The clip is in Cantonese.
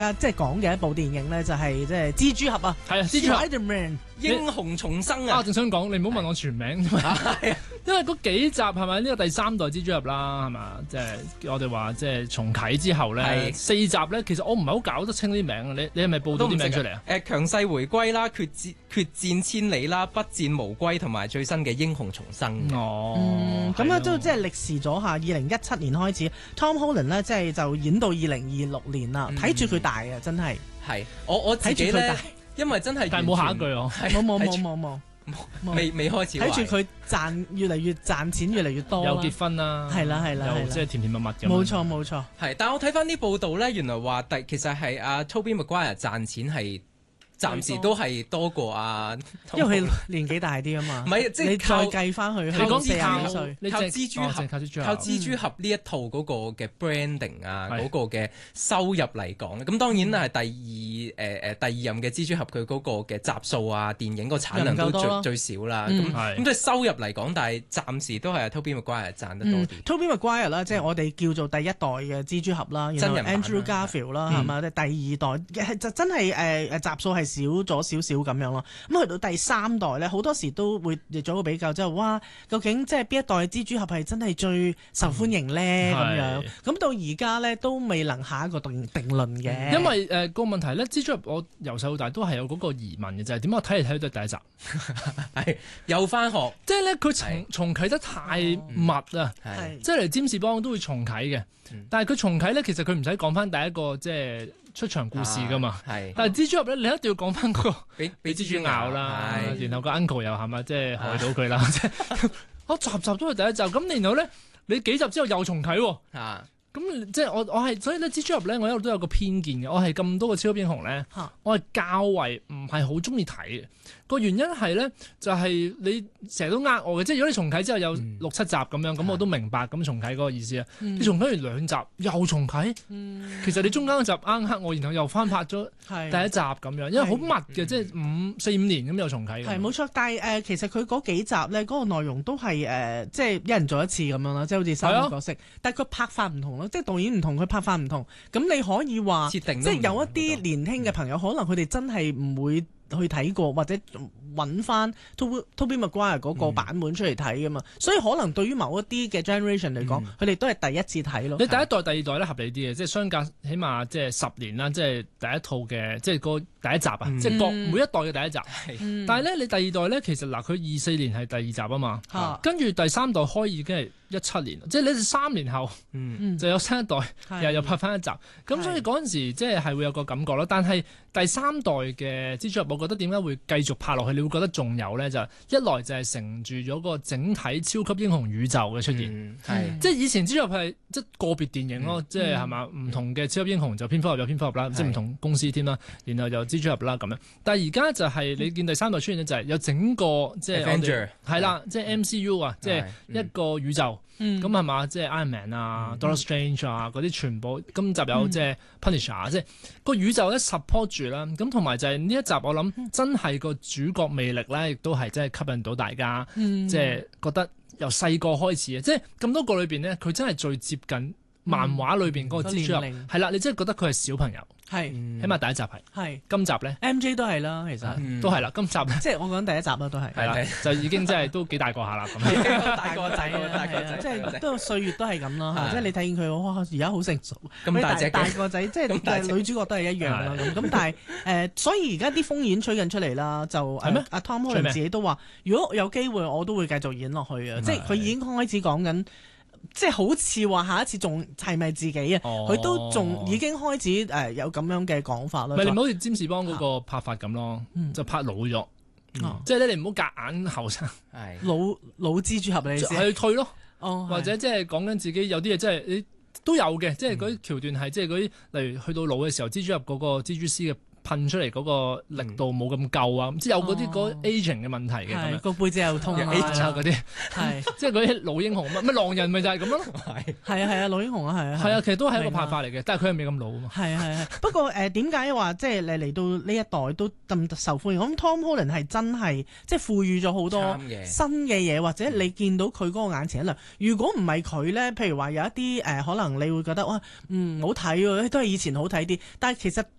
即係講嘅一部電影咧，就係即係蜘蛛俠啊， 係啊，蜘蛛俠 Spider-Man 英雄重生啊！ 正想講，你唔好問我全名，因為嗰幾集係咪呢個第三代蜘蛛俠啦，係嘛？即係我哋話即係重啟之後咧，4集咧，其實我唔係好搞得清啲名，你係咪報到啲名出嚟啊？ 強勢回歸啦，決戰千里啦，不戰無歸同埋最新嘅英雄重生。 咁啊都即係歷時咗下，2017年開始 ，Tom Holland 咧即係就演到2026年啦，睇住佢大啊，真係。 係我自己咧，因為真係但係冇下一句哦， 冇， 未開始。 睇住佢越嚟越賺錢，越嚟越多， 又結婚啦， 係啦， 又即係甜甜蜜蜜咁。 冇錯。 係，但係我睇翻啲報道咧，原來話其實係阿 Tobey Maguire 賺錢係暫時都係多過因為佢年紀大啲啊嘛。 唔係，即係你再計翻去， 佢講 40幾歲， 靠蜘蛛俠呢一套嗰個嘅 branding 嗰個嘅收入嚟講咧，咁當然係第二任嘅蜘蛛俠佢嗰個嘅集數電影個產量都最少啦。咁即係收入嚟講，但係暫時都係 Tobey Maguire 賺得多啲。 Tobey Maguire 啦，即係我哋叫做第一代嘅蜘蛛俠啦，然後 Andrew Garfield 啦，係嘛？第二代就真係集數係少咗少少咁樣咯。咁去到第三代咧，好多時都會做個比較，即係哇，究竟即係邊一代蜘蛛俠係真係最受歡迎咧？咁樣咁到而家咧都未能下一個定論嘅。 因為個問題咧，蜘蛛俠我由細到大都係有嗰個疑問嘅，就係點解我睇嚟睇去都係第一集， 係又翻學， 即係咧佢重啟得太密啊，即係嚟占士邦都會重啟嘅，但係佢重啟咧，其實佢唔使講翻第一個即係出場故事噶嘛，但係蜘蛛俠咧，你一定要講翻嗰個俾蜘蛛咬啦，然後個 uncle 又係咪即係害到佢啦？即係我集集都係第一集，咁然後咧你幾集之後又重啟喎。咁即係我係所以咧蜘蛛俠咧，我一路都有個偏見嘅，我係咁多個超級英雄咧，我係較為唔係好中意睇嘅。個原因係咧，就係你成日都呃我嘅，即係如果你重啟之後有6、7集咁樣，咁我都明白咁重啟嗰個意思啊。你重啟完2集又重啟，其實你中間嗰集呃我，然後又翻拍咗第一集咁樣，因為好密嘅，即係4、5年咁又重啟。 係冇錯，但係其實佢嗰幾集咧，嗰個內容都係即係一人做一次咁樣啦，即係好似三個角色，但係佢拍法唔同咯，即係導演唔同，佢拍法唔同，咁你可以話即係有一啲年輕嘅朋友，可能佢哋真係唔會去睇過或者揾翻 Tobey Maguire 嗰個版本出嚟睇噶嘛，所以可能對於某一啲嘅 generation 嚟講，佢哋都係第一次睇咯。 你第一代、第二代咧合理啲嘅，即係相隔起碼即係10年啦，即係第一套嘅，即係個第一集啊，即係每一代嘅第一集。但係咧，你第二代咧，其實嗱，佢24年係第二集啊嘛，跟住第三代開已經係17年，即係你哋3年後就有新一代又拍翻一集，咁所以嗰陣時即係會有個感覺咯。但係第三代嘅蜘蛛俠，我覺得點解會繼續拍落去？你會覺得仲有咧，就一來就係承住咗個整體超級英雄宇宙嘅出現，即係以前蜘蛛俠係即係個別電影咯，即係係嘛，唔同嘅超級英雄就蝙蝠俠有蝙蝠俠啦，即係唔同公司添啦，然後又蜘蛛俠啦咁樣。但係而家就係你見第三代出現咧，就係有整個即係係啦，即係 MCU 啊，即係一個宇宙。咁係嘛，即係 Iron Man 啊、Doctor Strange 啊嗰啲全部，今集有即係 Punisher，即係個宇宙咧 support 住啦。咁同埋就係呢一集，我諗真係個主角魅力咧，亦都係真係吸引到大家，即係覺得由細個開始啊，即係咁多個裏邊咧，佢真係最接近漫畫裏邊嗰個蜘蛛俠，係啦，你真係覺得佢係小朋友。係，起碼第一集係，今集咧 MJ 都係啦，其實都係啦，今集咧， 即係我講第一集啦，都係， 係啦，就已經真係都幾大個下啦，咁大個仔，即係都歲月都係咁咯，即係你睇見佢哇，而家好成熟，咁大隻大個仔，即係女主角都係一樣啦，咁但係所以而家啲風演吹緊出嚟啦，就係咩？阿 Tom Holland 自己都話，如果有機會，我都會繼續演落去啊，即係佢已經開始講緊。即係好似話下一次仲係咪自己啊？佢都仲已經開始有咁樣嘅講法啦。 你唔好似占士邦嗰個拍法咁咯，就拍老咗，即係咧你唔好夾硬後生， 老蜘蛛俠你係退咯，或者即係講緊自己有啲嘢，即係你都有嘅，即係嗰啲橋段係即係嗰啲例如去到老嘅時候，蜘蛛俠嗰個蜘蛛絲嘅噴出嚟嗰個力度冇咁夠啊，即係有嗰啲嗰 aging 嘅問題嘅咁樣， 個背脊又痛啊嗰啲，係即係嗰啲老英雄乜狼人咪就係咁咯， 係啊老英雄啊係啊， 其實都係一個拍法嚟嘅，但係佢係未咁老啊嘛。 係，不過點解話即係你嚟到呢一代都咁受歡迎？我諗 Tom Holland 係真係即係賦予咗好多新嘅嘢，或者你見到佢嗰個眼前一亮。如果唔係佢咧，譬如話有一啲可能你會覺得哇唔好睇喎，都係以前好睇啲，但係其實